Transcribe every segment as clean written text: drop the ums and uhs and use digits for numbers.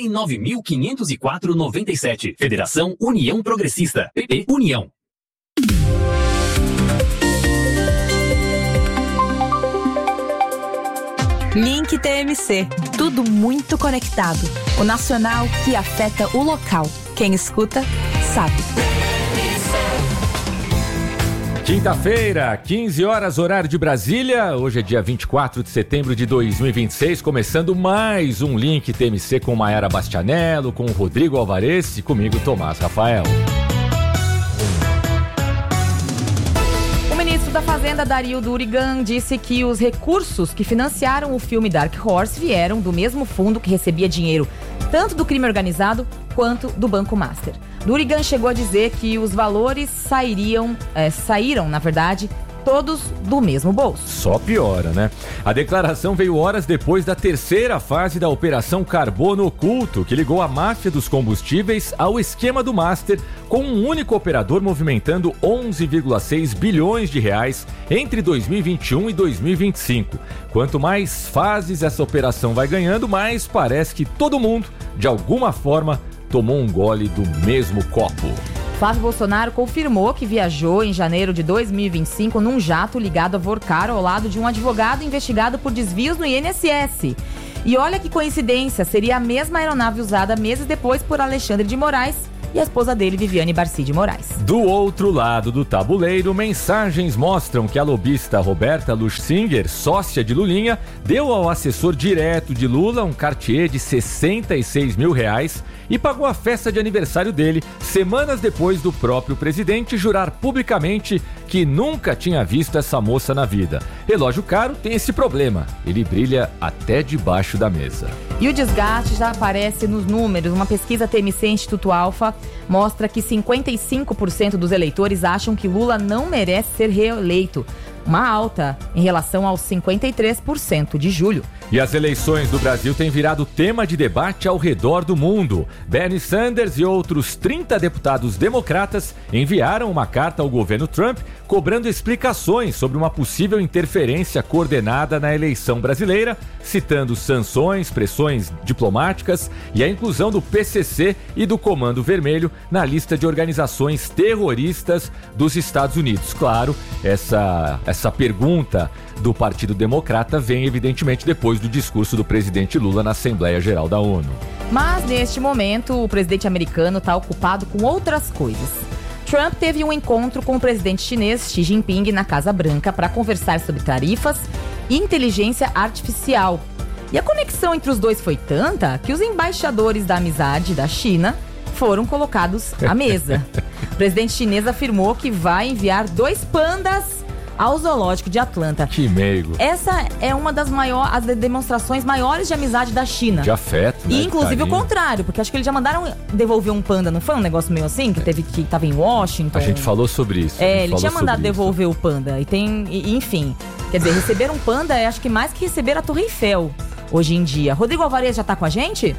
Fone 9504-97. Federação União Progressista. PP União. Link TMC. Tudo muito conectado. O nacional que afeta o local. Quem escuta, sabe. Quinta-feira, 15 horas, horário de Brasília. Hoje é dia 24 de setembro de 2026, começando mais um Link TMC com Maiara Bastianello, com o Rodrigo Alvarez e comigo, Tomás Rafael. O ministro da Fazenda, Dario Durigan, disse que os recursos que financiaram o filme Dark Horse vieram do mesmo fundo que recebia dinheiro tanto do crime organizado quanto do Banco Master. Durigan chegou a dizer que os valores saíram, na verdade, todos do mesmo bolso. Só piora, né? A declaração veio horas depois da terceira fase da Operação Carbono Oculto, que ligou a máfia dos combustíveis ao esquema do Master, com um único operador movimentando 11,6 bilhões de reais entre 2021 e 2025. Quanto mais fases essa operação vai ganhando, mais parece que todo mundo, de alguma forma, tomou um gole do mesmo copo. Flávio Bolsonaro confirmou que viajou em janeiro de 2025 num jato ligado a Vorcaro ao lado de um advogado investigado por desvios no INSS. E olha que coincidência, seria a mesma aeronave usada meses depois por Alexandre de Moraes e a esposa dele, Viviane Barci de Moraes. Do outro lado do tabuleiro, mensagens mostram que a lobista Roberta Luxinger, sócia de Lulinha, deu ao assessor direto de Lula um Cartier de 66 mil reais e pagou a festa de aniversário dele, semanas depois do próprio presidente jurar publicamente que nunca tinha visto essa moça na vida. Relógio caro tem esse problema, ele brilha até debaixo da mesa. E o desgaste já aparece nos números. Uma pesquisa TMC Instituto Alfa mostra que 55% dos eleitores acham que Lula não merece ser reeleito, uma alta em relação aos 53% de julho. E as eleições do Brasil têm virado tema de debate ao redor do mundo. Bernie Sanders e outros 30 deputados democratas enviaram uma carta ao governo Trump cobrando explicações sobre uma possível interferência coordenada na eleição brasileira, citando sanções, pressões diplomáticas e a inclusão do PCC e do Comando Vermelho na lista de organizações terroristas dos Estados Unidos. Claro, essa pergunta do Partido Democrata vem evidentemente depois do discurso do presidente Lula na Assembleia Geral da ONU. Mas neste momento o presidente americano está ocupado com outras coisas. Trump teve um encontro com o presidente chinês Xi Jinping na Casa Branca para conversar sobre tarifas e inteligência artificial. E a conexão entre os dois foi tanta que os embaixadores da amizade da China foram colocados à mesa. O presidente chinês afirmou que vai enviar 2 pandas ao zoológico de Atlanta. Que meigo. Essa é uma das as demonstrações maiores de amizade da China. De afeto, né? E inclusive o contrário, porque acho que eles já mandaram devolver um panda, não foi um negócio meio assim? Que tava em Washington. A gente falou sobre isso. Ele tinha mandado devolver o panda. Enfim, quer dizer, receber um panda é acho que mais que receber a Torre Eiffel hoje em dia. Rodrigo Alvarez já tá com a gente?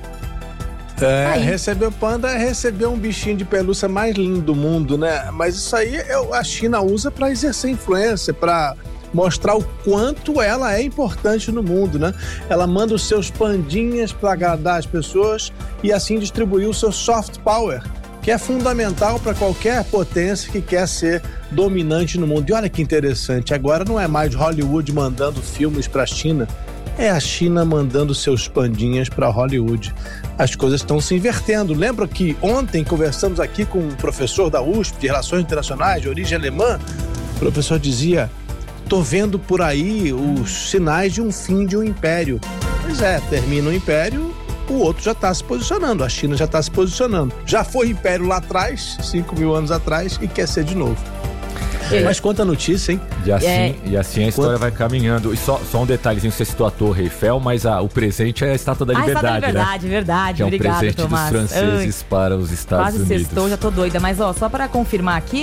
Receber o panda é receber um bichinho de pelúcia mais lindo do mundo, né? Mas isso aí a China usa para exercer influência, para mostrar o quanto ela é importante no mundo, né? Ela manda os seus pandinhas para agradar as pessoas e assim distribuir o seu soft power, que é fundamental para qualquer potência que quer ser dominante no mundo. E olha que interessante, agora não é mais Hollywood mandando filmes para a China, é a China mandando seus pandinhas para Hollywood. As coisas estão se invertendo. Lembra que ontem conversamos aqui com um professor da USP de Relações Internacionais, de origem alemã? O professor dizia, tô vendo por aí os sinais de um fim de um império. Pois é, termina o império, o outro já está se posicionando, a China já está se posicionando. Já foi império lá atrás, 5.000 anos atrás, e quer ser de novo. Mas conta a notícia, hein? E assim a história vai caminhando. E só um detalhezinho, você citou a Torre Eiffel, mas o presente é a Estátua da Liberdade, Estátua da Liberdade, né? Verdade. Que é um Obrigado, presente Tomás. dos franceses para os Estados Unidos. Quase sextou, já tô doida. Mas só para confirmar aqui,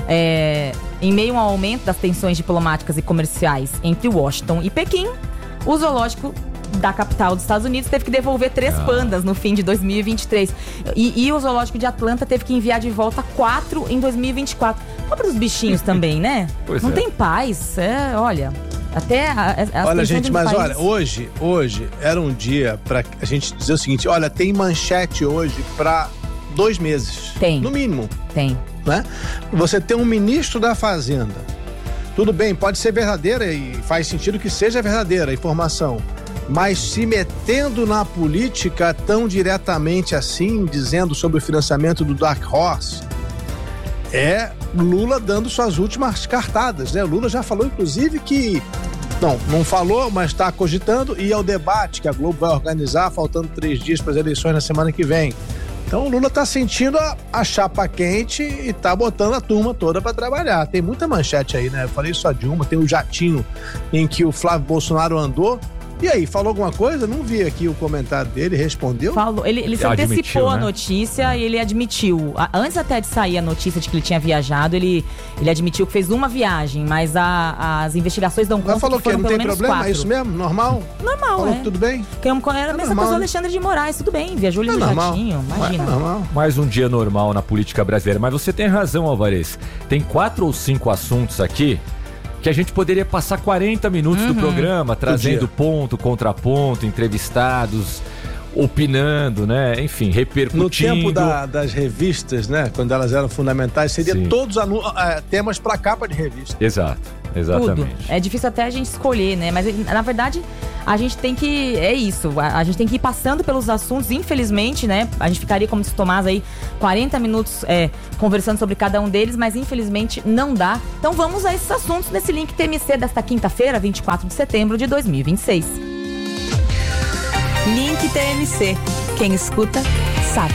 em meio ao aumento das tensões diplomáticas e comerciais entre Washington e Pequim, o zoológico da capital dos Estados Unidos teve que devolver 3 pandas no fim de 2023. E o zoológico de Atlanta teve que enviar de volta 4 em 2024. Pobre dos bichinhos também, né? Pois não é. tem paz. Olha, Até olha, gente, mas olha, hoje era um dia pra a gente dizer o seguinte, olha, tem manchete hoje pra 2 meses. Tem. No mínimo. Tem. Né? Você tem um ministro da Fazenda. Tudo bem, pode ser verdadeira e faz sentido que seja verdadeira a informação, mas se metendo na política tão diretamente assim, dizendo sobre o financiamento do Dark Horse, é Lula dando suas últimas cartadas, né? Lula já falou, inclusive, que não falou, mas está cogitando ir ao debate que a Globo vai organizar, faltando 3 dias para as eleições na semana que vem. Então o Lula está sentindo a chapa quente e está botando a turma toda para trabalhar. Tem muita manchete aí, né? Eu falei só de uma, tem o jatinho em que o Flávio Bolsonaro andou. E aí, falou alguma coisa? Não vi aqui o comentário dele, respondeu? Falou, ele se antecipou a notícia, e ele admitiu. Antes até de sair a notícia de que ele tinha viajado, ele admitiu que fez uma viagem, mas as investigações dão conta. Ela falou que não tem problema, 4. É isso mesmo? Normal? Normal, falou tudo bem? Era a mesma coisa do Alexandre de Moraes, tudo bem, viajou ali no jatinho, imagina. Mais um dia normal na política brasileira, mas você tem razão, Alvarez. Tem 4 ou 5 assuntos aqui que a gente poderia passar 40 minutos do programa, trazendo ponto, contraponto, entrevistados, opinando, né? Enfim, repercutindo. No tempo das revistas, né? Quando elas eram fundamentais, seria todos temas para capa de revista. Exatamente. Tudo. É difícil até a gente escolher, né? Mas, na verdade, a gente tem que... É isso. A gente tem que ir passando pelos assuntos, infelizmente, né? A gente ficaria, como disse o Tomás, aí 40 minutos conversando sobre cada um deles, mas infelizmente não dá. Então vamos a esses assuntos nesse link TMC desta quinta-feira, 24 de setembro de 2026. Link TMC. Quem escuta, sabe.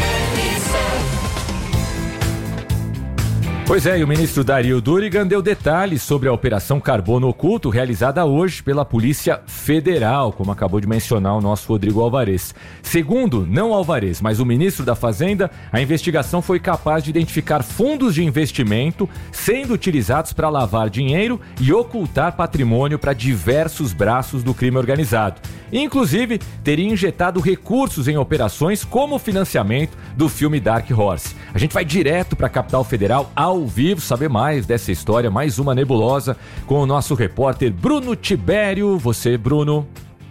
Pois é, e o ministro Dario Durigan deu detalhes sobre a Operação Carbono Oculto realizada hoje pela Polícia Federal, como acabou de mencionar o nosso Rodrigo Alvarez. Segundo, não Alvarez, mas o ministro da Fazenda, a investigação foi capaz de identificar fundos de investimento sendo utilizados para lavar dinheiro e ocultar patrimônio para diversos braços do crime organizado. Inclusive, teria injetado recursos em operações como o financiamento do filme Dark Horse. A gente vai direto para a capital federal, ao vivo, saber mais dessa história, mais uma nebulosa, com o nosso repórter Bruno Tibério. Você, Bruno.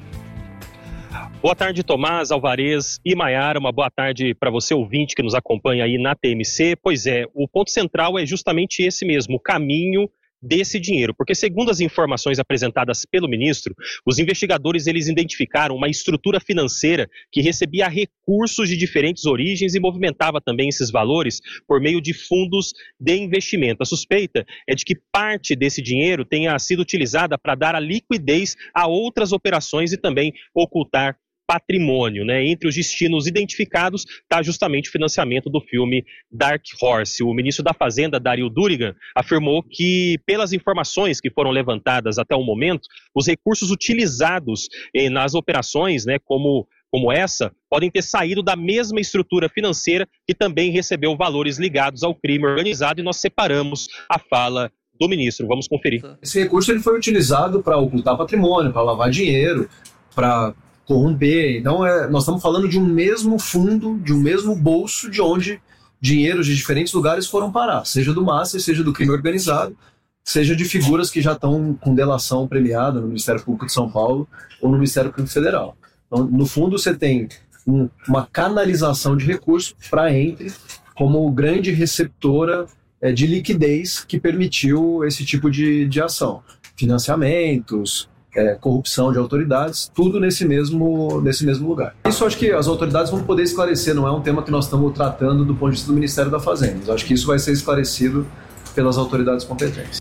Boa tarde, Tomás, Alvarez e Maiara. Uma boa tarde para você, ouvinte, que nos acompanha aí na TMC. Pois é, o ponto central é justamente esse mesmo, o caminho desse dinheiro, porque segundo as informações apresentadas pelo ministro, os investigadores eles identificaram uma estrutura financeira que recebia recursos de diferentes origens e movimentava também esses valores por meio de fundos de investimento. A suspeita é de que parte desse dinheiro tenha sido utilizada para dar a liquidez a outras operações e também ocultar patrimônio, né? Entre os destinos identificados está justamente o financiamento do filme Dark Horse. O ministro da Fazenda, Dario Durigan, afirmou que, pelas informações que foram levantadas até o momento, os recursos utilizados nas operações, né, como essa, podem ter saído da mesma estrutura financeira que também recebeu valores ligados ao crime organizado, e nós separamos a fala do ministro. Vamos conferir. Esse recurso ele foi utilizado para ocultar patrimônio, para lavar dinheiro, para corromper. Então nós estamos falando de um mesmo fundo, de um mesmo bolso, de onde dinheiros de diferentes lugares foram parar, seja do Master, seja do crime organizado, seja de figuras que já estão com delação premiada no Ministério Público de São Paulo ou no Ministério Público Federal. Então, no fundo, você tem uma canalização de recursos para Entre como grande receptora de liquidez que permitiu esse tipo de ação. Financiamentos, corrupção de autoridades, tudo nesse mesmo lugar. Isso acho que as autoridades vão poder esclarecer, não é um tema que nós estamos tratando do ponto de vista do Ministério da Fazenda, mas acho que isso vai ser esclarecido pelas autoridades competentes.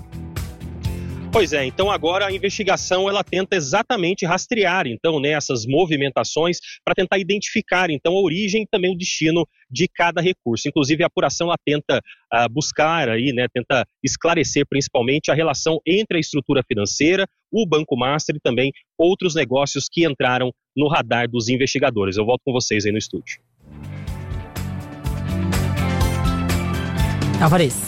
Pois é, então agora a investigação ela tenta exatamente rastrear então, né, essas movimentações para tentar identificar então a origem e também o destino de cada recurso. Inclusive a apuração ela tenta buscar aí, né, tenta esclarecer principalmente a relação entre a estrutura financeira, o Banco Master e também outros negócios que entraram no radar dos investigadores. Eu volto com vocês aí no estúdio. Alvarez.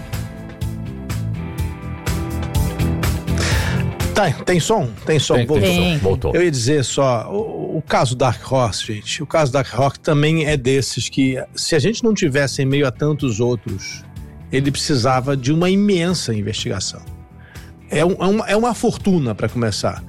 Tá, tem som? Tem som, voltou. Eu ia dizer só, o caso Dark Horse, gente, o caso Dark Horse também é desses que, se a gente não tivesse em meio a tantos outros, ele precisava de uma imensa investigação. É uma fortuna para começar.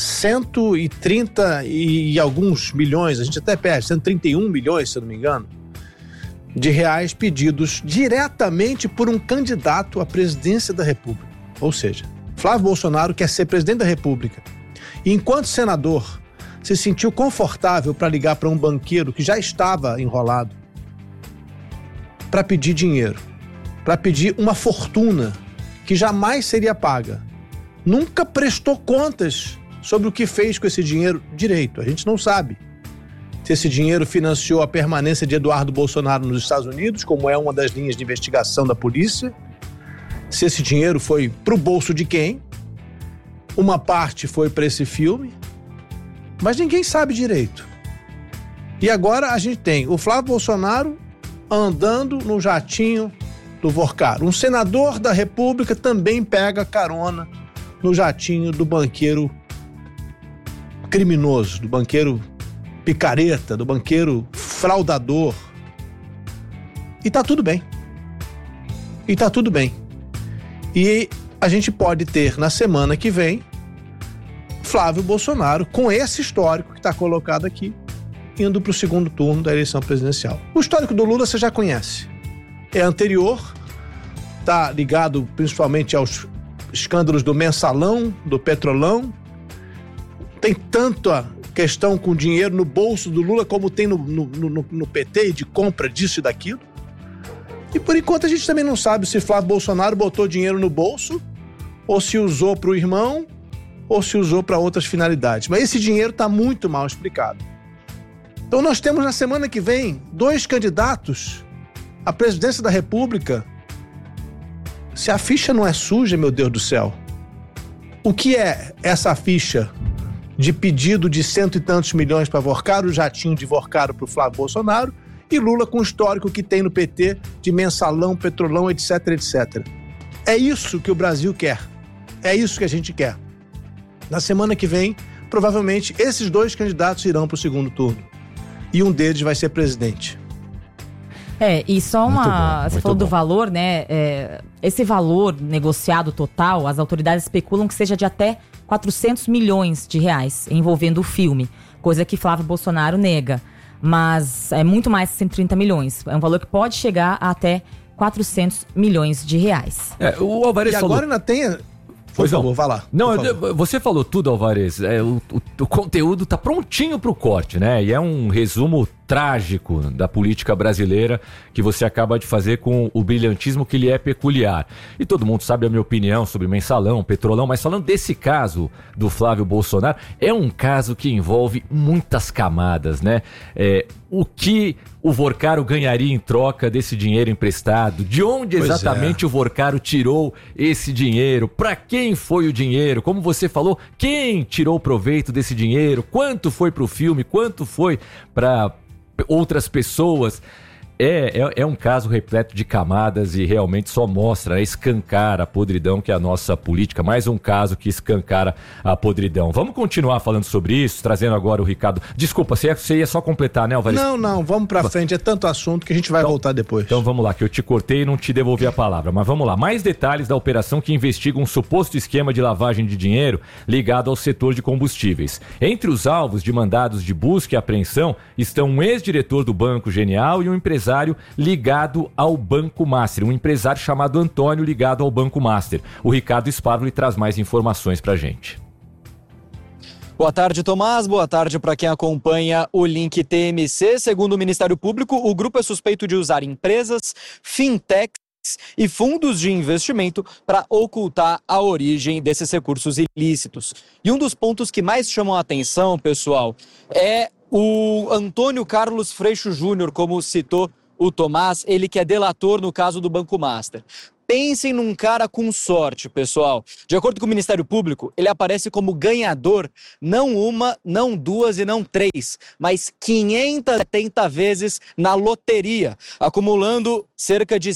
130 e alguns milhões, a gente até perde, 131 milhões, se eu não me engano, de reais pedidos diretamente por um candidato à presidência da República. Ou seja, Flávio Bolsonaro quer ser presidente da República. E enquanto senador, se sentiu confortável para ligar para um banqueiro que já estava enrolado para pedir dinheiro, para pedir uma fortuna que jamais seria paga. Nunca prestou contas sobre o que fez com esse dinheiro direito. A gente não sabe se esse dinheiro financiou a permanência de Eduardo Bolsonaro nos Estados Unidos, como é uma das linhas de investigação da polícia, se esse dinheiro foi para o bolso de quem, uma parte foi para esse filme, mas ninguém sabe direito. E agora a gente tem o Flávio Bolsonaro andando no jatinho do Vorcaro. Um senador da República também pega carona no jatinho do banqueiro criminoso, do banqueiro picareta, do banqueiro fraudador. E tá tudo bem. E a gente pode ter na semana que vem Flávio Bolsonaro, com esse histórico que está colocado aqui, indo para o segundo turno da eleição presidencial. O histórico do Lula você já conhece. É anterior, está ligado principalmente aos escândalos do Mensalão, do Petrolão. Tem tanta questão com dinheiro no bolso do Lula como tem no PT, de compra disso e daquilo. E por enquanto a gente também não sabe se Flávio Bolsonaro botou dinheiro no bolso, ou se usou para o irmão, ou se usou para outras finalidades. Mas esse dinheiro está muito mal explicado. Então nós temos na semana que vem 2 candidatos à presidência da República. Se a ficha não é suja, meu Deus do céu, o que é essa ficha de pedido de 100 e tantos milhões para Vorcaro, o jatinho de Vorcaro para o Flávio Bolsonaro, e Lula com o histórico que tem no PT de Mensalão, Petrolão, etc, etc. É isso que o Brasil quer. É isso que a gente quer. Na semana que vem, provavelmente, esses 2 candidatos irão para o segundo turno. E um deles vai ser presidente. E só uma... Você falou do valor, né? Esse valor negociado total, as autoridades especulam que seja de até 400 milhões de reais, envolvendo o filme. Coisa que Flávio Bolsonaro nega. Mas é muito mais de 130 milhões. É um valor que pode chegar a até 400 milhões de reais. O Alvarez falou... agora ainda tem... Por favor, vá lá. Não, você falou tudo, Alvarez. O conteúdo tá prontinho pro corte, né? E é um resumo trágico da política brasileira que você acaba de fazer com o brilhantismo que lhe é peculiar. E todo mundo sabe a minha opinião sobre Mensalão, Petrolão, mas falando desse caso do Flávio Bolsonaro, é um caso que envolve muitas camadas, né? O que o Vorcaro ganharia em troca desse dinheiro emprestado? De onde exatamente o Vorcaro tirou esse dinheiro? Para quem foi o dinheiro? Como você falou, quem tirou proveito desse dinheiro? Quanto foi para o filme? Quanto foi para outras pessoas? É um caso repleto de camadas e realmente só mostra, escancara a podridão que é a nossa política. Mais um caso que escancara a podridão. Vamos continuar falando sobre isso, trazendo agora o Ricardo. Desculpa, você ia só completar, né, Alvarez? Não, vamos pra frente. É tanto assunto que a gente vai voltar depois. Então vamos lá, que eu te cortei e não te devolvi a palavra. Mas vamos lá. Mais detalhes da operação que investiga um suposto esquema de lavagem de dinheiro ligado ao setor de combustíveis. Entre os alvos de mandados de busca e apreensão estão um ex-diretor do Banco Genial e um empresário ligado ao Banco Master, um empresário chamado Antônio ligado ao Banco Master. O Ricardo Sparvoli traz mais informações pra gente. Boa tarde, Tomás. Boa tarde para quem acompanha o Link TMC. Segundo o Ministério Público, o grupo é suspeito de usar empresas, fintechs e fundos de investimento para ocultar a origem desses recursos ilícitos. E um dos pontos que mais chamam a atenção, pessoal, é o Antônio Carlos Freixo Júnior, como citou o Tomás, ele que é delator no caso do Banco Master. Pensem num cara com sorte, pessoal. De acordo com o Ministério Público, ele aparece como ganhador não uma, não duas e não 3, mas 570 vezes na loteria, acumulando cerca de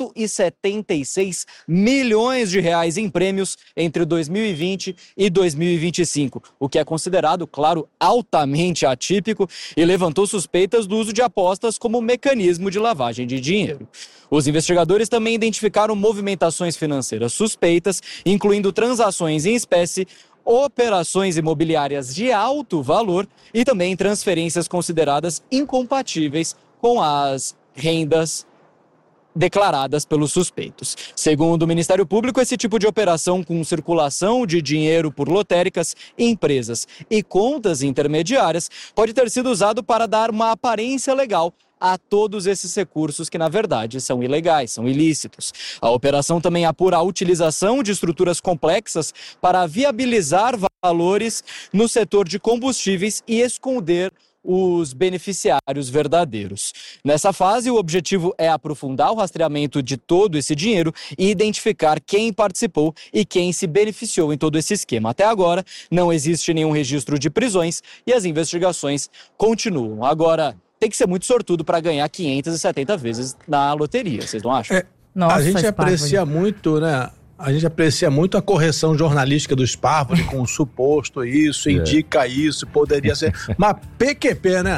176 milhões de reais em prêmios entre 2020 e 2025, o que é considerado, claro, altamente atípico e levantou suspeitas do uso de apostas como mecanismo de lavagem de dinheiro. Os investigadores também identificaram movimentações financeiras suspeitas, incluindo transações em espécie, operações imobiliárias de alto valor e também transferências consideradas incompatíveis com as rendas declaradas pelos suspeitos. Segundo o Ministério Público, esse tipo de operação com circulação de dinheiro por lotéricas, empresas e contas intermediárias pode ter sido usado para dar uma aparência legal a todos esses recursos que, na verdade, são ilegais, são ilícitos. A operação também apura a utilização de estruturas complexas para viabilizar valores no setor de combustíveis e esconder os beneficiários verdadeiros. Nessa fase, o objetivo é aprofundar o rastreamento de todo esse dinheiro e identificar quem participou e quem se beneficiou em todo esse esquema. Até agora, não existe nenhum registro de prisões e as investigações continuam. Agora, tem que ser muito sortudo para ganhar 570 vezes na loteria, vocês não acham? Nossa, a gente aprecia muito, né? A gente aprecia muito a correção jornalística do Sparvoli com o suposto isso, indica isso, poderia ser. Mas PQP, né?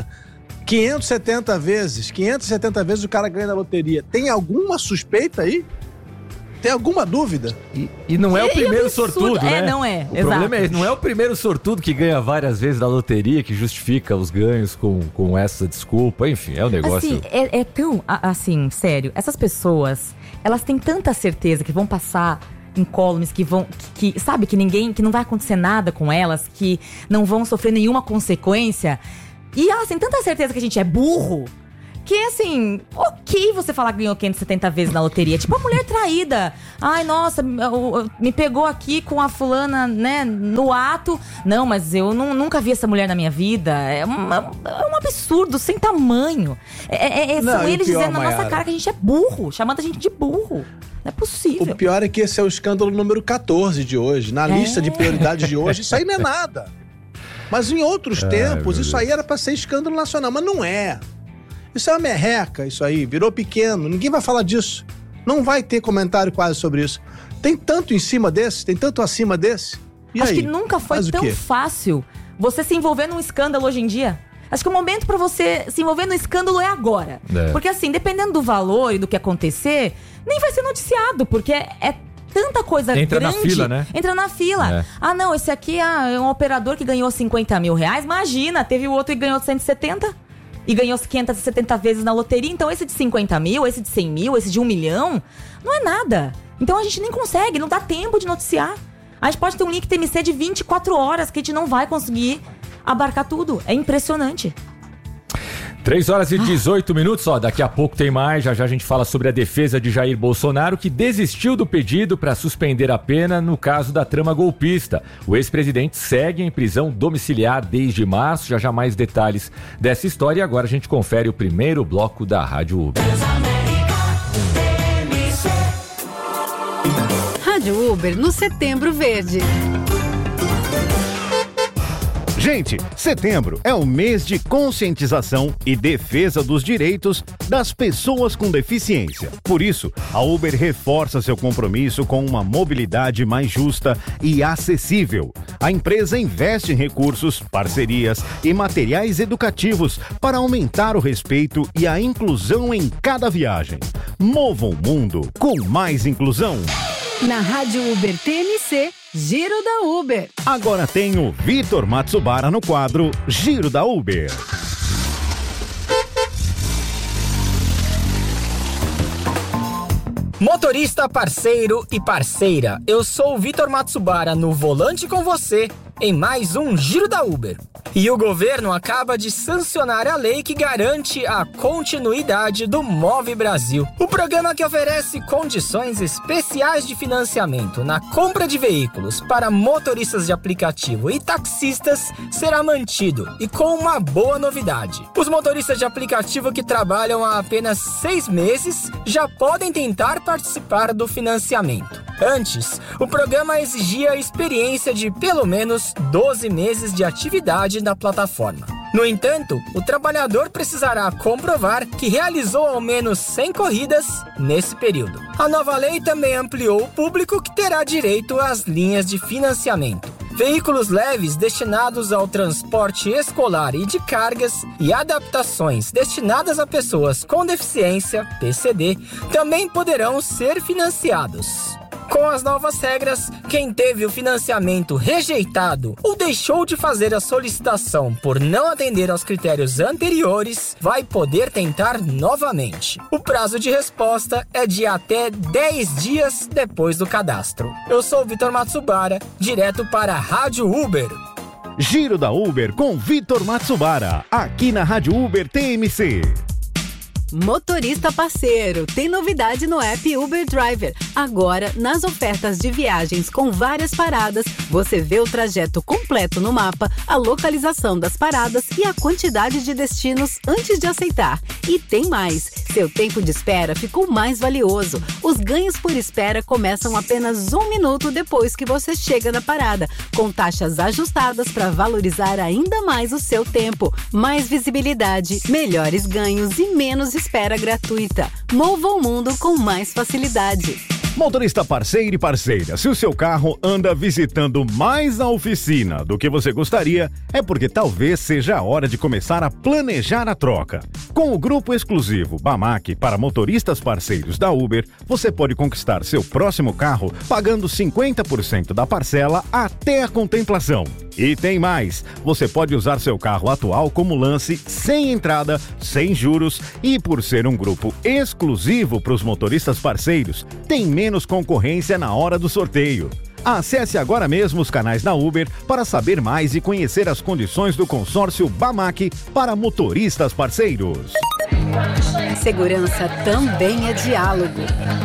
570 vezes o cara ganha na loteria. Tem alguma suspeita aí? Tem alguma dúvida? E não é o primeiro sortudo, né? Não é. O problema é, não é o primeiro sortudo que ganha várias vezes na loteria, que justifica os ganhos com essa desculpa. Enfim, é um negócio... Assim, é tão... Assim, sério, essas pessoas, elas têm tanta certeza que vão passar incólumes, que sabe, que não vai acontecer nada com elas, que não vão sofrer nenhuma consequência. E elas têm tanta certeza que a gente é burro, que assim, ok você falar que ganhou 570 vezes na loteria. Tipo a mulher traída. Ai, nossa, me pegou aqui com a fulana, né, no ato. Não, mas eu nunca vi essa mulher na minha vida. É um absurdo, sem tamanho. São eles dizendo na nossa cara que a gente é burro, chamando a gente de burro. Não é possível. O pior é que esse é o escândalo número 14 de hoje. Na lista de prioridades de hoje, isso aí não é nada. Mas em outros tempos, isso aí era pra ser escândalo nacional. Mas não é. Isso é uma merreca, isso aí, virou pequeno, ninguém vai falar disso. Não vai ter comentário quase sobre isso. Tem tanto em cima desse, tem tanto acima desse. E acho aí? Que nunca foi tão fácil você se envolver num escândalo hoje em dia. Acho que o momento pra você se envolver no escândalo é agora. Porque assim, dependendo do valor e do que acontecer, nem vai ser noticiado, porque é tanta coisa grande. Entra na fila, né? Entra na fila. Ah, não, esse aqui é um operador que ganhou 50 mil reais. Imagina, teve o outro que ganhou 170 e ganhou 570 vezes na loteria. Então esse de 50 mil, esse de 100 mil, esse de 1 milhão, não é nada. Então a gente nem consegue, não dá tempo de noticiar. A gente pode ter um link TMC de 24 horas que a gente não vai conseguir abarcar tudo. É impressionante. 3h18, daqui a pouco tem mais, já a gente fala sobre a defesa de Jair Bolsonaro, que desistiu do pedido para suspender a pena no caso da trama golpista. O ex-presidente segue em prisão domiciliar desde março, já mais detalhes dessa história, e agora a gente confere o primeiro bloco da Rádio Uber. Rádio Uber no Setembro Verde. Gente, setembro é o mês de conscientização e defesa dos direitos das pessoas com deficiência. Por isso, a Uber reforça seu compromisso com uma mobilidade mais justa e acessível. A empresa investe em recursos, parcerias e materiais educativos para aumentar o respeito e a inclusão em cada viagem. Mova o mundo com mais inclusão. Na Rádio Uber TMC, Giro da Uber. Agora tem o Vitor Matsubara no quadro Giro da Uber. Motorista, parceiro e parceira, eu sou o Vitor Matsubara no volante com você em mais um Giro da Uber. E o governo acaba de sancionar a lei que garante a continuidade do Move Brasil. O programa que oferece condições especiais de financiamento na compra de veículos para motoristas de aplicativo e taxistas será mantido e com uma boa novidade. Os motoristas de aplicativo que trabalham há apenas 6 meses já podem tentar participar do financiamento. Antes, o programa exigia a experiência de pelo menos 12 meses de atividade na plataforma. No entanto, o trabalhador precisará comprovar que realizou ao menos 100 corridas nesse período. A nova lei também ampliou o público que terá direito às linhas de financiamento. veículos leves destinados ao transporte escolar e de cargas e adaptações destinadas a pessoas com deficiência, PCD, também poderão ser financiados. Com as novas regras, quem teve o financiamento rejeitado ou deixou de fazer a solicitação por não atender aos critérios anteriores, vai poder tentar novamente. O prazo de resposta é de até 10 dias depois do cadastro. Eu sou o Vitor Matsubara, direto para a Rádio Uber. Giro da Uber com Vitor Matsubara, aqui na Rádio Uber TMC. Motorista parceiro, tem novidade no app Uber Driver. Agora, nas ofertas de viagens com várias paradas, você vê o trajeto completo no mapa, a localização das paradas e a quantidade de destinos antes de aceitar. E tem mais, seu tempo de espera ficou mais valioso. Os ganhos por espera começam apenas 1 minuto depois que você chega na parada, com taxas ajustadas para valorizar ainda mais o seu tempo. Mais visibilidade, melhores ganhos e menos espera gratuita. Mova o mundo com mais facilidade. Motorista parceiro e parceira, se o seu carro anda visitando mais a oficina do que você gostaria, é porque talvez seja a hora de começar a planejar a troca. Com o grupo exclusivo Bamac para motoristas parceiros da Uber, você pode conquistar seu próximo carro pagando 50% da parcela até a contemplação. E tem mais, você pode usar seu carro atual como lance sem entrada, sem juros e por ser um grupo exclusivo para os motoristas parceiros, tem menos concorrência na hora do sorteio. Acesse agora mesmo os canais da Uber para saber mais e conhecer as condições do consórcio Bamac para motoristas parceiros. Segurança também é diálogo.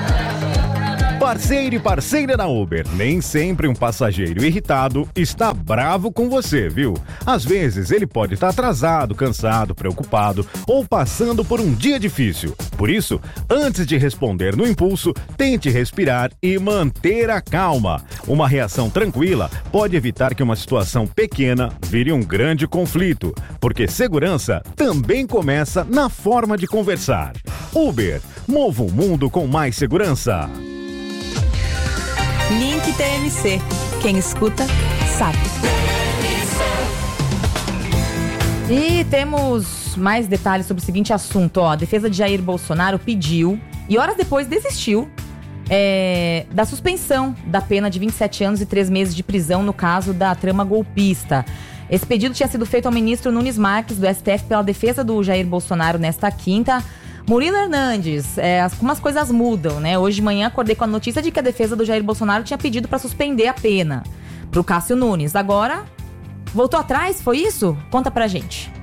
Parceiro e parceira da Uber, nem sempre um passageiro irritado está bravo com você, viu? Às vezes ele pode estar atrasado, cansado, preocupado ou passando por um dia difícil. Por isso, antes de responder no impulso, tente respirar e manter a calma. Uma reação tranquila pode evitar que uma situação pequena vire um grande conflito, porque segurança também começa na forma de conversar. Uber, mova o mundo com mais segurança. Link TMC. Quem escuta, sabe. E temos mais detalhes sobre o seguinte assunto. A defesa de Jair Bolsonaro pediu, e horas depois desistiu, da suspensão da pena de 27 anos e 3 meses de prisão no caso da trama golpista. Esse pedido tinha sido feito ao ministro Nunes Marques, do STF, pela defesa do Jair Bolsonaro nesta quinta. Murilo Hernandes, como as coisas mudam, né? Hoje de manhã acordei com a notícia de que a defesa do Jair Bolsonaro tinha pedido para suspender a pena pro Cássio Nunes. Agora, voltou atrás, foi isso? Conta pra gente.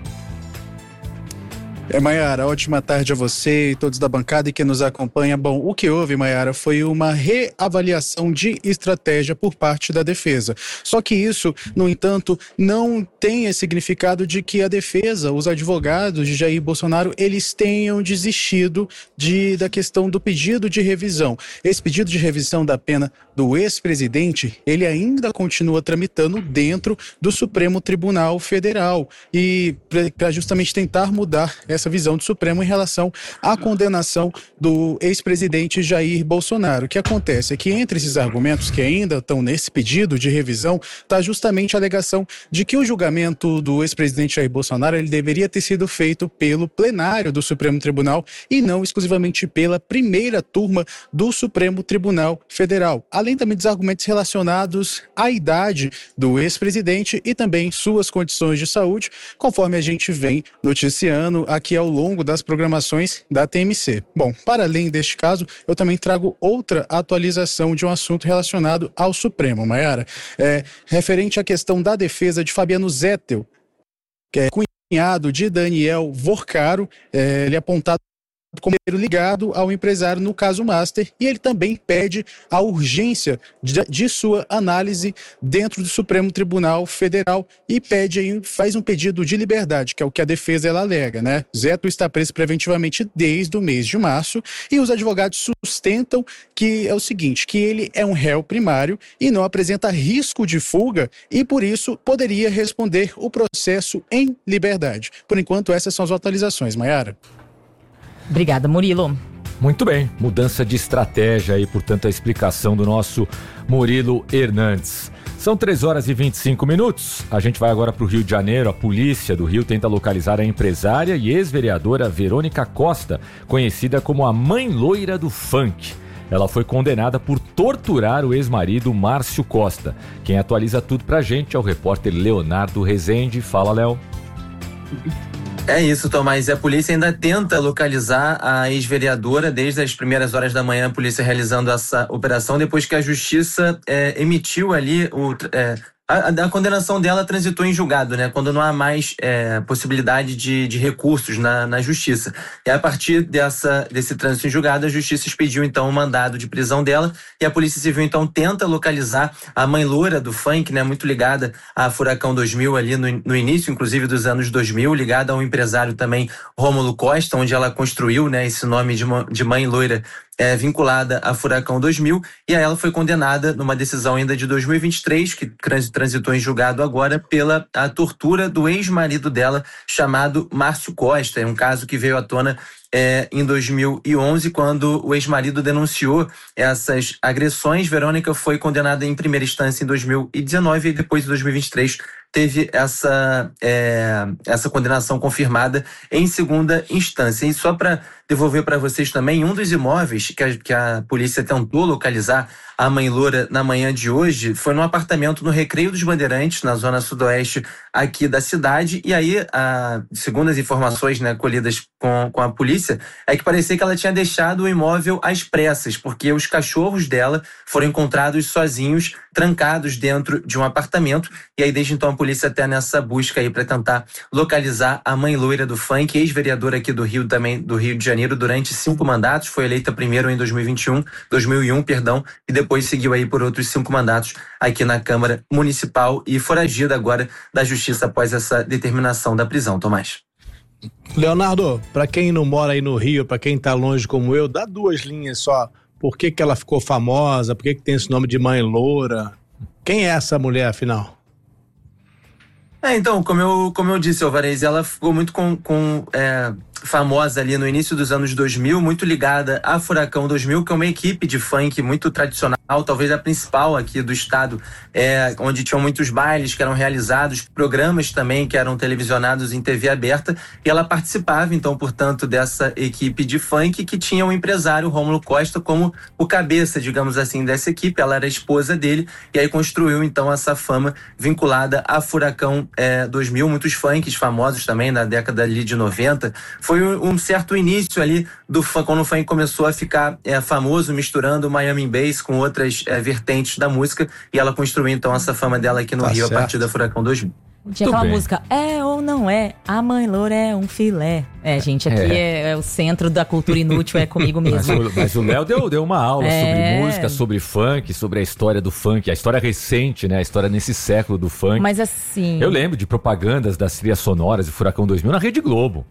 Maiara, ótima tarde a você e todos da bancada e quem nos acompanha. Bom, o que houve, Maiara, foi uma reavaliação de estratégia por parte da defesa. Só que isso, no entanto, não tem esse significado de que a defesa, os advogados de Jair Bolsonaro, eles tenham desistido da questão do pedido de revisão. Esse pedido de revisão da pena do ex-presidente, ele ainda continua tramitando dentro do Supremo Tribunal Federal e para justamente tentar mudar essa visão do Supremo em relação à condenação do ex-presidente Jair Bolsonaro. O que acontece é que entre esses argumentos que ainda estão nesse pedido de revisão está justamente a alegação de que o julgamento do ex-presidente Jair Bolsonaro ele deveria ter sido feito pelo plenário do Supremo Tribunal e não exclusivamente pela primeira turma do Supremo Tribunal Federal. Além também dos argumentos relacionados à idade do ex-presidente e também suas condições de saúde, conforme a gente vem noticiando aqui ao longo das programações da TMC. Bom, para além deste caso, eu também trago outra atualização de um assunto relacionado ao Supremo, Maiara. Referente à questão da defesa de Fabiano Zettel, que é cunhado de Daniel Vorcaro, ele é apontado como ligado ao empresário no caso Master, e ele também pede a urgência de sua análise dentro do Supremo Tribunal Federal e faz um pedido de liberdade, que é o que a defesa ela alega, né? Zettel está preso preventivamente desde o mês de março e os advogados sustentam que é o seguinte, que ele é um réu primário e não apresenta risco de fuga e por isso poderia responder o processo em liberdade. Por enquanto, essas são as atualizações, Maiara. Obrigada, Murilo. Muito bem, mudança de estratégia aí, portanto, a explicação do nosso Murilo Hernandes. São 3h25. A gente vai agora para o Rio de Janeiro. A polícia do Rio tenta localizar a empresária e ex-vereadora Verônica Costa, conhecida como a mãe loira do funk. Ela foi condenada por torturar o ex-marido Márcio Costa. Quem atualiza tudo pra gente é o repórter Leonardo Rezende. Fala, Léo. É isso, Tomás. E a polícia ainda tenta localizar a ex-vereadora desde as primeiras horas da manhã, a polícia realizando essa operação, depois que a justiça emitiu ali a condenação dela transitou em julgado, né? Quando não há mais possibilidade de recursos na justiça. E a partir desse trânsito em julgado, a justiça expediu então o mandado de prisão dela e a Polícia Civil então tenta localizar a mãe loura do funk, né? Muito ligada a Furacão 2000 ali no início, inclusive dos anos 2000, ligada ao empresário também Rômulo Costa, onde ela construiu, né, esse nome de mãe loira vinculada a Furacão 2000, e aí ela foi condenada numa decisão ainda de 2023, que transitou em julgado agora, pela a tortura do ex-marido dela, chamado Márcio Costa. É um caso que veio à tona em 2011, quando o ex-marido denunciou essas agressões. Verônica foi condenada em primeira instância em 2019 e depois, em 2023, teve essa condenação confirmada em segunda instância. E só para devolver para vocês também, um dos imóveis que a polícia tentou localizar a mãe loura na manhã de hoje foi num apartamento no Recreio dos Bandeirantes, na zona sudoeste aqui da cidade. E aí, segundo as informações, né, colhidas com a polícia, é que parecia que ela tinha deixado o imóvel às pressas, porque os cachorros dela foram encontrados sozinhos, trancados dentro de um apartamento. E aí, desde então, a polícia até nessa busca aí para tentar localizar a mãe loira do funk, ex-vereadora aqui do Rio de Janeiro, durante 5 mandatos, foi eleita primeiro em 2001, e depois seguiu aí por outros 5 mandatos aqui na Câmara Municipal e foragida agora da Justiça após essa determinação da prisão. Tomás. Leonardo, para quem não mora aí no Rio, para quem tá longe como eu, dá 2 linhas só. Por que ela ficou famosa? Por que tem esse nome de mãe loura? Quem é essa mulher, afinal? Então, como eu disse, Alvarez, ela ficou muito famosa ali no início dos anos 2000, muito ligada a Furacão 2000, que é uma equipe de funk muito tradicional, talvez a principal aqui do estado, onde tinham muitos bailes que eram realizados, programas também que eram televisionados em TV aberta, e ela participava, então, portanto, dessa equipe de funk que tinha o empresário Rômulo Costa como o cabeça, digamos assim, dessa equipe. Ela era a esposa dele, e aí construiu, então, essa fama vinculada a Furacão 2000, muitos funks famosos também na década ali de 90. Foi um certo início ali do funk, quando o funk começou a ficar famoso, misturando o Miami Bass com outras vertentes da música, e ela construiu então essa fama dela aqui no Rio certo. A partir da Furacão 2000. Tinha aquela música, é ou não é, a mãe loura é um filé. Gente, aqui é o centro da cultura inútil, é comigo mesmo. Mas o Léo deu uma aula sobre música, sobre funk, sobre a história do funk, a história recente, né? A história nesse século do funk. Mas assim... Eu lembro de propagandas das trilhas sonoras de Furacão 2000 na Rede Globo.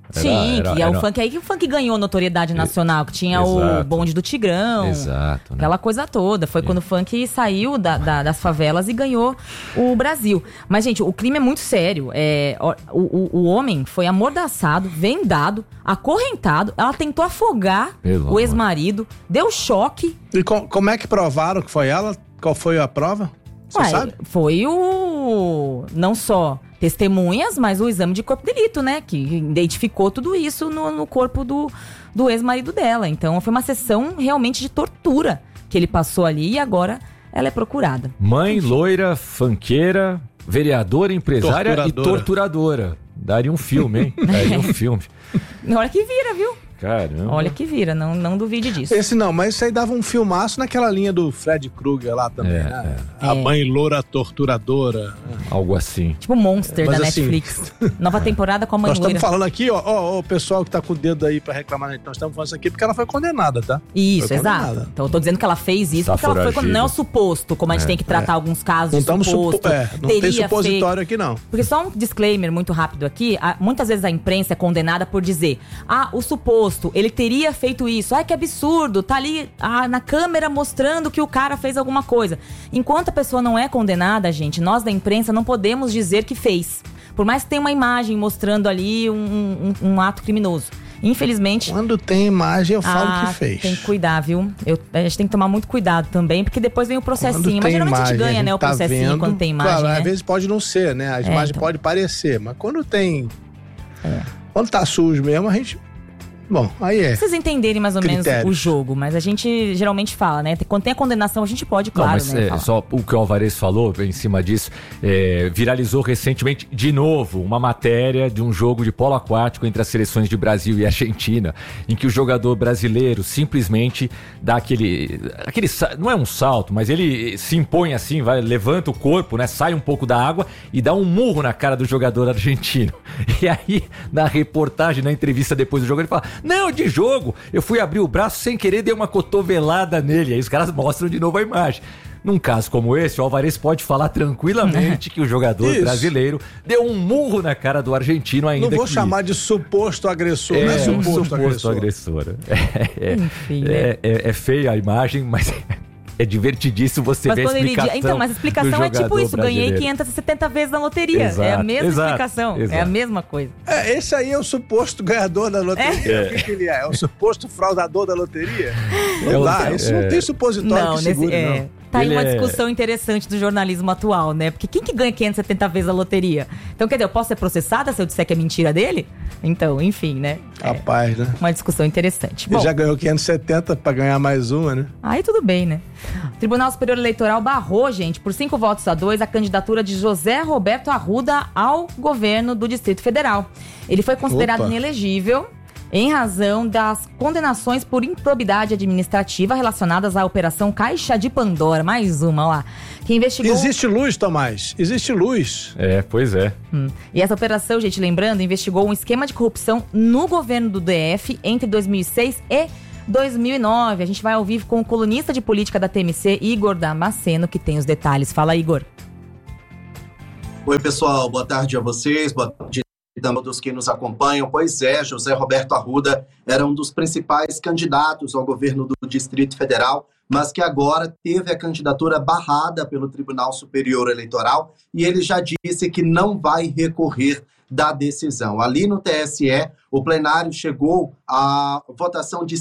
O funk aí que o funk ganhou notoriedade nacional, que tinha o bonde do Tigrão. Exato. Né? Aquela coisa toda. Foi quando o funk saiu das favelas e ganhou o Brasil. Mas, gente, o crime é muito sério. O homem foi amordaçado, vendado, acorrentado. Ela tentou afogar o ex-marido, deu choque. E como é que provaram que foi ela? Qual foi a prova? Você sabe? Foi não só testemunhas, mas o exame de corpo de delito, né? Que identificou tudo isso no corpo do ex-marido dela. Então foi uma sessão realmente de tortura que ele passou ali e agora ela é procurada. Mãe, loira, funkeira, vereadora, empresária e torturadora. Daria um filme, hein? Daria um filme. Olha que vira, viu? Caramba. Olha que vira, não duvide disso. Esse não, mas isso aí dava um filmaço naquela linha do Fred Krueger lá também, né? A mãe loura torturadora. Algo assim. Tipo Monster da Netflix. Nova temporada com a mãe loira. Nós estamos falando aqui, ó, o pessoal que tá com o dedo aí pra reclamar, nós estamos falando isso aqui porque ela foi condenada, tá? Isso, exato. Então eu tô dizendo que ela fez isso porque ela foi condenada. Não é o suposto, como a gente tem que tratar alguns casos de suposto. Não tem supositório aqui, não. Porque só um disclaimer muito rápido aqui, muitas vezes a imprensa é condenada por dizer, o suposto, ele teria feito isso. Que absurdo, tá ali na câmera mostrando que o cara fez alguma coisa. Enquanto a pessoa não é condenada, gente, nós da imprensa não podemos dizer que fez. Por mais que tenha uma imagem mostrando ali um ato criminoso. Infelizmente... Quando tem imagem, eu falo que fez. Tem que cuidar, viu? A gente tem que tomar muito cuidado também, porque depois vem o processinho. Mas geralmente a gente ganha, né, o processinho quando tem imagem, claro, né? Às vezes pode não ser, né? As imagens podem parecer, mas quando tem... Quando tá sujo mesmo, a gente... Bom, aí é. Vocês entenderem mais ou menos o jogo, mas a gente geralmente fala, né? Quando tem a condenação, a gente pode, claro, mas, né? Só o que o Alvarez falou em cima disso, viralizou recentemente de novo uma matéria de um jogo de polo aquático entre as seleções de Brasil e Argentina, em que o jogador brasileiro simplesmente dá aquele não é um salto, mas ele se impõe assim, levanta o corpo, né? Sai um pouco da água e dá um murro na cara do jogador argentino. E aí, na reportagem, na entrevista depois do jogo, ele fala: não, de jogo, eu fui abrir o braço sem querer, dei uma cotovelada nele. Aí os caras mostram de novo a imagem. Num caso como esse, o Alvarez pode falar tranquilamente que o jogador brasileiro deu um murro na cara do argentino ainda. Não vou chamar de suposto agressor, não é suposto agressor. Enfim, é feia a imagem, mas... É divertidíssimo você ver a explicação. Então, mas a explicação é tipo isso: brasileiro. Ganhei 570 vezes na loteria. Exato, é a mesma explicação. Exato. É a mesma coisa. Esse aí é o suposto ganhador da loteria. O que ele é? É o suposto fraudador da loteria? Não dá, isso não tem supositório que segure, não. Tá aí uma discussão interessante do jornalismo atual, né? Porque quem que ganha 570 vezes a loteria? Então, quer dizer, eu posso ser processada se eu disser que é mentira dele? Então, enfim, né? Rapaz, né? Uma discussão interessante. Ele já ganhou 570 pra ganhar mais uma, né? Aí tudo bem, né? O Tribunal Superior Eleitoral barrou, gente, por 5-2 a candidatura de José Roberto Arruda ao governo do Distrito Federal. Ele foi considerado inelegível em razão das condenações por improbidade administrativa relacionadas à Operação Caixa de Pandora. Mais uma lá. Que investigou... Existe luz, Tomás. Existe luz. Pois é. E essa operação, gente, lembrando, investigou um esquema de corrupção no governo do DF entre 2006 e 2009. A gente vai ao vivo com o colunista de política da TMC, Igor Damasceno, que tem os detalhes. Fala, Igor. Oi, pessoal. Boa tarde a vocês. Boa tarde a todos que nos acompanham. Pois é, José Roberto Arruda era um dos principais candidatos ao governo do Distrito Federal, mas que agora teve a candidatura barrada pelo Tribunal Superior Eleitoral e ele já disse que não vai recorrer da decisão. Ali no TSE, o plenário chegou à votação de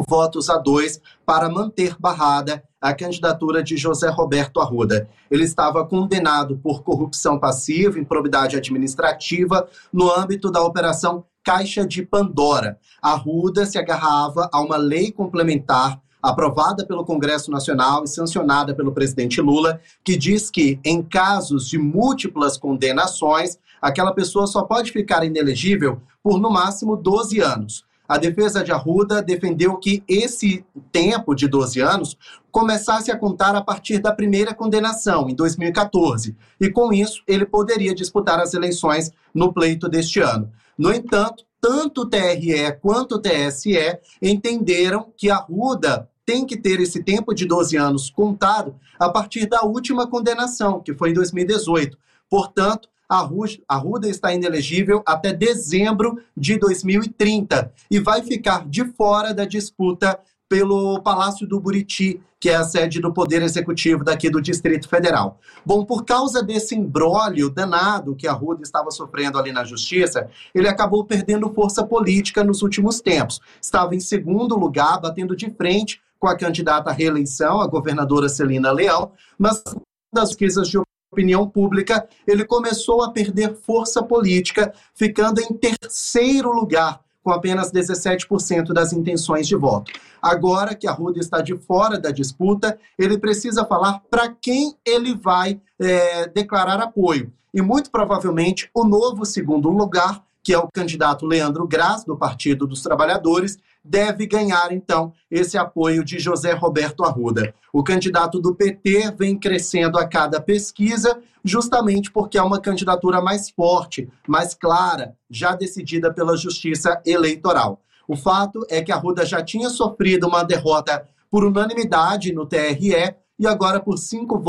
5-2 para manter barrada a candidatura de José Roberto Arruda. Ele estava condenado por corrupção passiva, improbidade administrativa, no âmbito da Operação Caixa de Pandora. Arruda se agarrava a uma lei complementar aprovada pelo Congresso Nacional e sancionada pelo presidente Lula, que diz que, em casos de múltiplas condenações, aquela pessoa só pode ficar inelegível por, no máximo, 12 anos. A defesa de Arruda defendeu que esse tempo de 12 anos começasse a contar a partir da primeira condenação, em 2014, e com isso ele poderia disputar as eleições no pleito deste ano. No entanto, tanto o TRE quanto o TSE entenderam que Arruda tem que ter esse tempo de 12 anos contado a partir da última condenação, que foi em 2018. Portanto, Arruda está inelegível até dezembro de 2030 e vai ficar de fora da disputa pelo Palácio do Buriti, que é a sede do Poder Executivo daqui do Distrito Federal. Bom, por causa desse imbróglio danado que Arruda estava sofrendo ali na Justiça, ele acabou perdendo força política nos últimos tempos. Estava em segundo lugar, batendo de frente com a candidata à reeleição, a governadora Celina Leão, mas das pesquisas de opinião pública, ele começou a perder força política, ficando em terceiro lugar, com apenas 17% das intenções de voto. Agora que Arruda está de fora da disputa, ele precisa falar para quem ele vai declarar apoio. E muito provavelmente o novo segundo lugar, que é o candidato Leandro Graz, do Partido dos Trabalhadores, deve ganhar, então, esse apoio de José Roberto Arruda. O candidato do PT vem crescendo a cada pesquisa, justamente porque é uma candidatura mais forte, mais clara, já decidida pela Justiça Eleitoral. O fato é que Arruda já tinha sofrido uma derrota por unanimidade no TRE e agora, por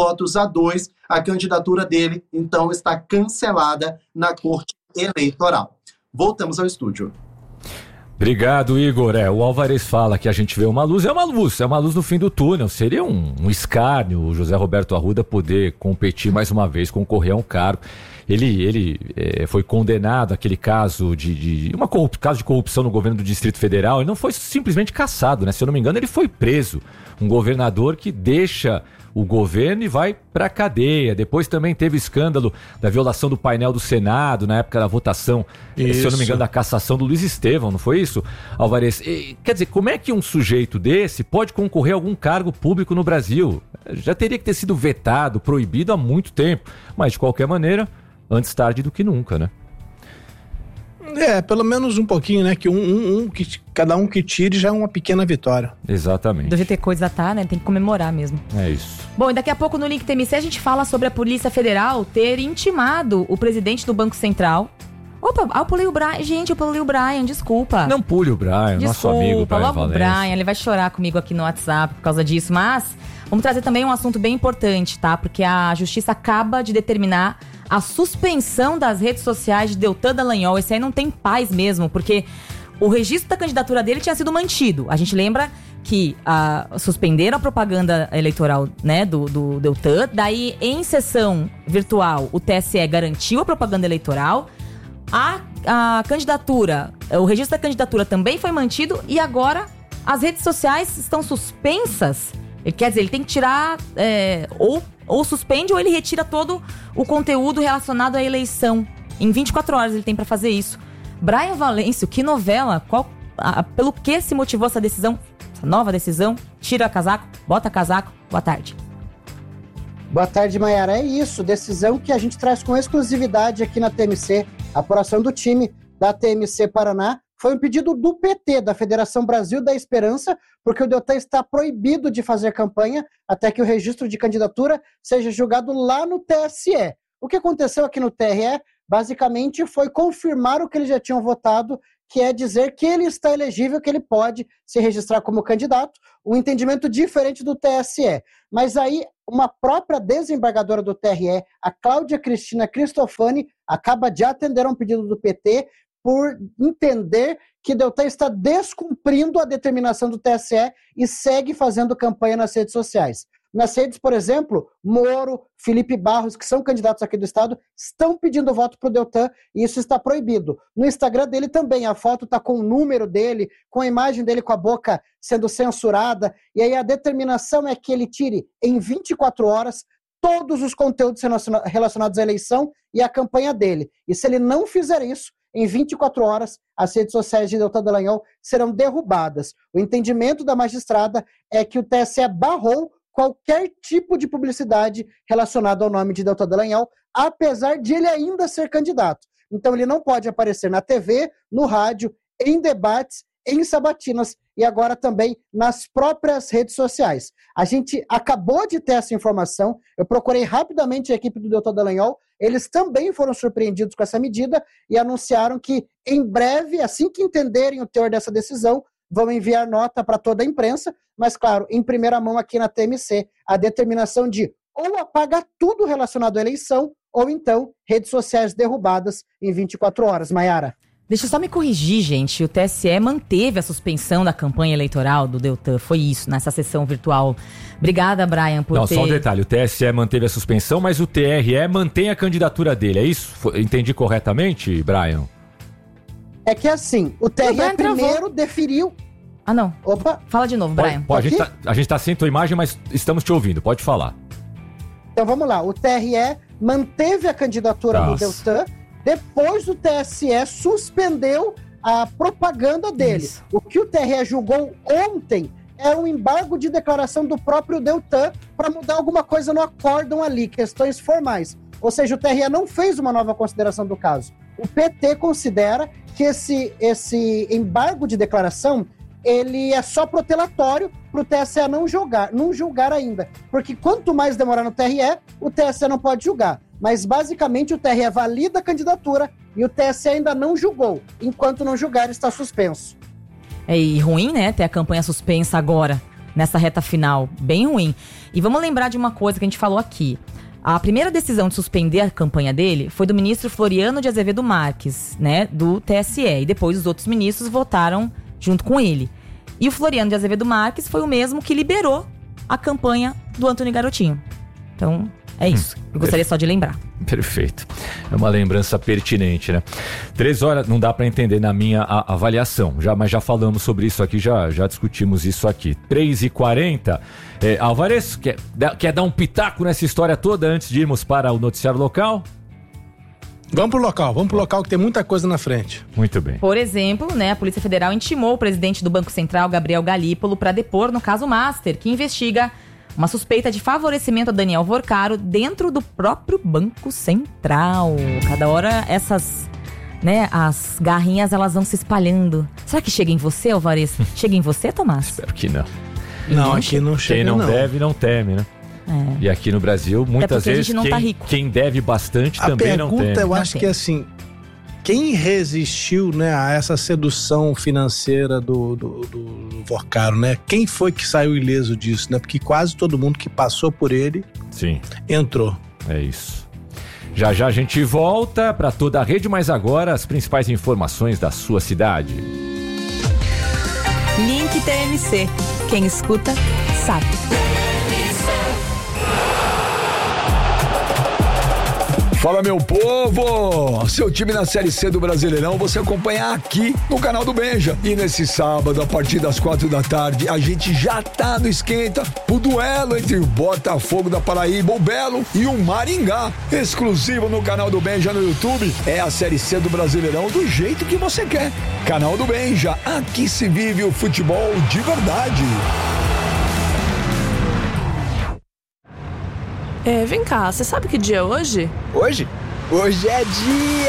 5-2, a candidatura dele, então, está cancelada na Corte Eleitoral. Voltamos ao estúdio. Obrigado, Igor. O Alvarez fala que a gente vê uma luz. É uma luz no fim do túnel. Seria um escárnio o José Roberto Arruda poder competir mais uma vez, concorrer a um cargo. Ele foi condenado aquele caso caso de corrupção no governo do Distrito Federal. Ele não foi simplesmente cassado, né? Se eu não me engano, ele foi preso. Um governador que deixa o governo e vai pra cadeia. Depois também teve o escândalo da violação do painel do Senado, na época da votação, se eu não me engano, da cassação do Luiz Estevão, não foi isso, Alvarez? Quer dizer, como é que um sujeito desse pode concorrer a algum cargo público no Brasil? Já teria que ter sido vetado, proibido há muito tempo. Mas, de qualquer maneira, antes tarde do que nunca, né? Pelo menos um pouquinho, né? Que cada um que tire já é uma pequena vitória. Exatamente. Do jeito que a coisa tá, né? Tem que comemorar mesmo. É isso. Bom, e daqui a pouco no Link TMC a gente fala sobre a Polícia Federal ter intimado o presidente do Banco Central. Opa, eu pulei o Brian. Gente, eu pulei o Brian, desculpa. Não pule o Brian, nosso amigo Brian logo Valência. O Brian, ele vai chorar comigo aqui no WhatsApp por causa disso. Mas vamos trazer também um assunto bem importante, tá? Porque a Justiça acaba de determinar a suspensão das redes sociais de Deltan Dallagnol. Esse aí não tem paz mesmo, porque o registro da candidatura dele tinha sido mantido. A gente lembra que suspenderam a propaganda eleitoral, né, do Deltan. Daí, em sessão virtual, o TSE garantiu a propaganda eleitoral. A candidatura, o registro da candidatura também foi mantido. E agora as redes sociais estão suspensas. Quer dizer, ele tem que tirar ou suspende ou ele retira todo o conteúdo relacionado à eleição. Em 24 horas ele tem para fazer isso. Brian Valêncio, que novela? Pelo que se motivou essa decisão? Essa nova decisão? Tira casaco, bota casaco. Boa tarde. Boa tarde, Maiara. É isso, decisão que a gente traz com exclusividade aqui na TMC. A apuração do time da TMC Paraná foi um pedido do PT, da Federação Brasil da Esperança, porque o Deltan está proibido de fazer campanha até que o registro de candidatura seja julgado lá no TSE. O que aconteceu aqui no TRE, basicamente, foi confirmar o que eles já tinham votado, que é dizer que ele está elegível, que ele pode se registrar como candidato, um entendimento diferente do TSE. Mas aí, uma própria desembargadora do TRE, a Cláudia Cristina Cristofani, acaba de atender a um pedido do PT por entender que Deltan está descumprindo a determinação do TSE e segue fazendo campanha nas redes sociais. Nas redes, por exemplo, Moro, Felipe Barros, que são candidatos aqui do estado, estão pedindo voto para o Deltan e isso está proibido. No Instagram dele também, a foto está com o número dele, com a imagem dele com a boca sendo censurada, e aí a determinação é que ele tire em 24 horas todos os conteúdos relacionados à eleição e à campanha dele. E se ele não fizer isso, em 24 horas, as redes sociais de Deltan Dallagnol serão derrubadas. O entendimento da magistrada é que o TSE barrou qualquer tipo de publicidade relacionada ao nome de Deltan Dallagnol, apesar de ele ainda ser candidato. Então ele não pode aparecer na TV, no rádio, em debates, em sabatinas e agora também nas próprias redes sociais. A gente acabou de ter essa informação, eu procurei rapidamente a equipe do Deltan Dallagnol, eles também foram surpreendidos com essa medida e anunciaram que em breve, assim que entenderem o teor dessa decisão, vão enviar nota para toda a imprensa, mas claro, em primeira mão aqui na TMC, a determinação de ou apagar tudo relacionado à eleição, ou então redes sociais derrubadas em 24 horas. Maiara. Deixa eu só me corrigir, gente. O TSE manteve a suspensão da campanha eleitoral do Deltan. Foi isso, nessa sessão virtual. Obrigada, Brian, por ter... Só um detalhe. O TSE manteve a suspensão, mas o TRE mantém a candidatura dele. É isso? Entendi corretamente, Brian? É que assim, o TRE primeiro deferiu... Ah, não. Opa. Fala de novo, Brian. A gente tá sem tua imagem, mas estamos te ouvindo. Pode falar. Então vamos lá. O TRE manteve a candidatura do Deltan. Depois o TSE suspendeu a propaganda dele. Isso. O que o TRE julgou ontem é um embargo de declaração do próprio Deltan para mudar alguma coisa no acórdão ali, questões formais. Ou seja, o TRE não fez uma nova consideração do caso. O PT considera que esse embargo de declaração ele é só protelatório para o TSE não julgar ainda. Porque quanto mais demorar no TRE, o TSE não pode julgar. Mas, basicamente, o TRE valida a candidatura e o TSE ainda não julgou. Enquanto não julgar, está suspenso. E ruim, né? Ter a campanha suspensa agora, nessa reta final. Bem ruim. E vamos lembrar de uma coisa que a gente falou aqui. A primeira decisão de suspender a campanha dele foi do ministro Floriano de Azevedo Marques, né? Do TSE. E depois os outros ministros votaram junto com ele. E o Floriano de Azevedo Marques foi o mesmo que liberou a campanha do Antônio Garotinho. Então... É isso. Eu gostaria só de lembrar. Perfeito. É uma lembrança pertinente, né? 13 horas não dá para entender na minha avaliação, mas já falamos sobre isso aqui, já discutimos isso aqui. 3h40. Álvares, quer dar um pitaco nessa história toda antes de irmos para o noticiário local? Vamos pro local que tem muita coisa na frente. Muito bem. Por exemplo, a Polícia Federal intimou o presidente do Banco Central, Gabriel Galípolo, para depor no caso Master, que investiga uma suspeita de favorecimento a Daniel Vorcaro dentro do próprio Banco Central. Cada hora essas, as garrinhas, elas vão se espalhando. Será que chega em você, Álvares? Chega em você, Tomás? Espero que não. Não, aqui não chega, não. Quem não deve, não teme, né? E aqui no Brasil, muitas vezes, quem deve bastante também não teme. A pergunta, eu acho que é assim, quem resistiu, a essa sedução financeira do Vorcaro, Quem foi que saiu ileso disso, Porque quase todo mundo que passou por ele entrou. É isso. Já a gente volta para toda a rede, mas agora as principais informações da sua cidade. Link TMC. Quem escuta, sabe. Fala, meu povo! Seu time na Série C do Brasileirão você acompanha aqui no canal do Benja. E nesse sábado, a partir das 4 da tarde, a gente já tá no esquenta o duelo entre o Botafogo da Paraíba, o Belo, e o Maringá. Exclusivo no canal do Benja no YouTube. É a Série C do Brasileirão do jeito que você quer. Canal do Benja, aqui se vive o futebol de verdade. Vem cá, você sabe que dia é hoje? Hoje? Hoje é dia